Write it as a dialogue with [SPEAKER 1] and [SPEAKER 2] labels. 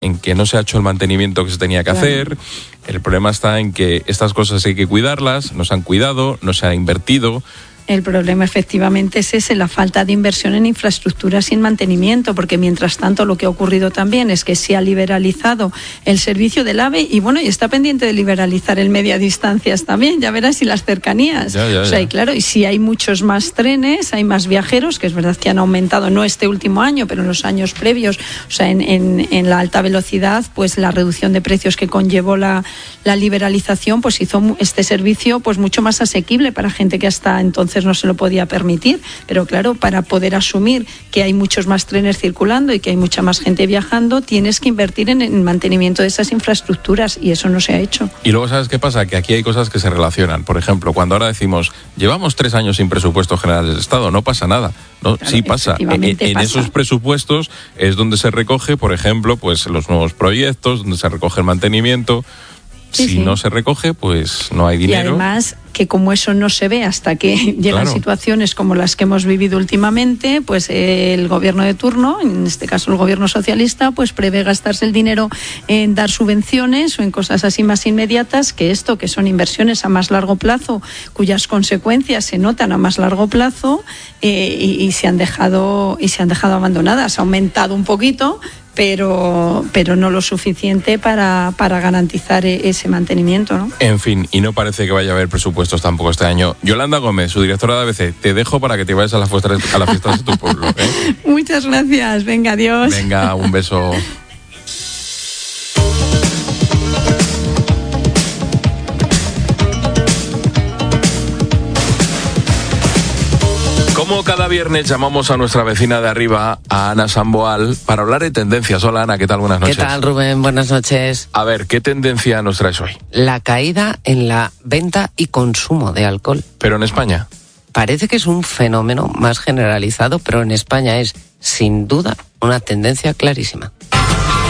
[SPEAKER 1] en que no se ha hecho el mantenimiento que se tenía que hacer. El problema está en que estas cosas hay que cuidarlas, no se han cuidado, no se ha invertido.
[SPEAKER 2] El problema efectivamente es ese, la falta de inversión en infraestructuras y en mantenimiento, porque mientras tanto lo que ha ocurrido también es que se ha liberalizado el servicio del AVE y está pendiente de liberalizar el media distancias también, ya verás, y las cercanías. Y claro, y si hay muchos más trenes, hay más viajeros, que es verdad que han aumentado, no este último año, pero en los años previos, en la alta velocidad, pues la reducción de precios que conllevó la liberalización, pues hizo este servicio pues mucho más asequible para gente que hasta entonces no se lo podía permitir, pero claro, para poder asumir que hay muchos más trenes circulando y que hay mucha más gente viajando, tienes que invertir en el mantenimiento de esas infraestructuras y eso no se ha hecho. Y
[SPEAKER 1] luego, ¿sabes qué pasa? Que aquí hay cosas que se relacionan. Por ejemplo, cuando ahora decimos, llevamos 3 años sin presupuestos generales del Estado, no pasa nada. No, claro, sí pasa. En esos presupuestos es donde se recoge, por ejemplo, pues los nuevos proyectos, donde se recoge el mantenimiento. Si no se recoge, pues no hay dinero.
[SPEAKER 2] Y además, que como eso no se ve hasta que llegan situaciones como las que hemos vivido últimamente, pues el gobierno de turno, en este caso el gobierno socialista, pues prevé gastarse el dinero en dar subvenciones o en cosas así más inmediatas que son inversiones a más largo plazo, cuyas consecuencias se notan a más largo plazo y se han dejado abandonadas. Ha aumentado un poquito, pero no lo suficiente para garantizar ese mantenimiento, ¿no?
[SPEAKER 1] En fin, y no parece que vaya a haber presupuestos tampoco este año. Yolanda Gómez, su directora de ABC, te dejo para que te vayas a las fiestas de tu pueblo, ¿eh?
[SPEAKER 2] Muchas gracias, venga, adiós.
[SPEAKER 1] Venga, un beso. Como cada viernes llamamos a nuestra vecina de arriba, a Ana Samboal, para hablar de tendencias. Hola Ana, ¿qué tal? Buenas noches.
[SPEAKER 3] ¿Qué tal, Rubén? Buenas noches.
[SPEAKER 1] A ver, ¿qué tendencia nos traes hoy?
[SPEAKER 3] La caída en la venta y consumo de alcohol.
[SPEAKER 1] ¿Pero en España?
[SPEAKER 3] Parece que es un fenómeno más generalizado, pero en España es, sin duda, una tendencia clarísima.